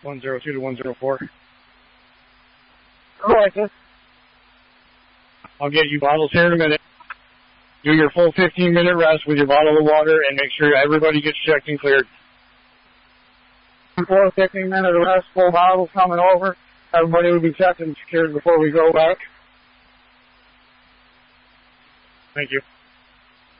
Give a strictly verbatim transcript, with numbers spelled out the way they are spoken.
one zero two to one zero four. Roger. I'll get you bottles here in a minute. Do your full fifteen minute rest with your bottle of water and make sure everybody gets checked and cleared. Full fifteen minute rest, full bottles coming over. Everybody will be checked and secured before we go back. Thank you.